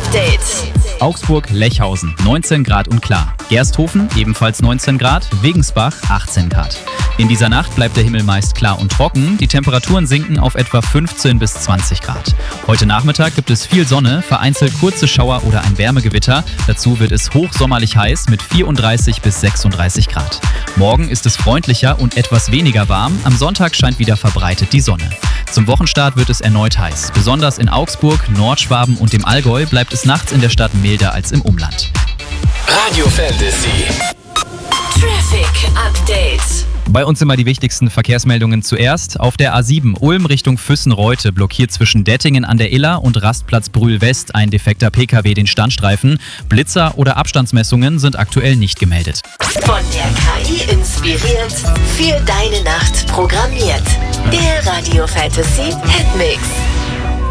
Update. Augsburg-Lechhausen 19 Grad und klar. Gersthofen ebenfalls 19 Grad, Wegensbach 18 Grad. In dieser Nacht bleibt der Himmel meist klar und trocken. Die Temperaturen sinken auf etwa 15 bis 20 Grad. Heute Nachmittag gibt es viel Sonne, vereinzelt kurze Schauer oder ein Wärmegewitter. Dazu wird es hochsommerlich heiß mit 34 bis 36 Grad. Morgen ist es freundlicher und etwas weniger warm. Am Sonntag scheint wieder verbreitet die Sonne. Zum Wochenstart wird es erneut heiß. Besonders in Augsburg, Nordschwaben und dem Allgäu bleibt es nachts in der Stadt milder als im Umland. Radio Fantasy. Traffic Update. Bei uns immer die wichtigsten Verkehrsmeldungen zuerst. Auf der A7 Ulm Richtung Füssen-Reute blockiert zwischen Dettingen an der Iller und Rastplatz Brühl-West ein defekter PKW den Standstreifen. Blitzer oder Abstandsmessungen sind aktuell nicht gemeldet. Von der KI inspiriert, für deine Nacht programmiert. Der Radio Fantasy Hitmix.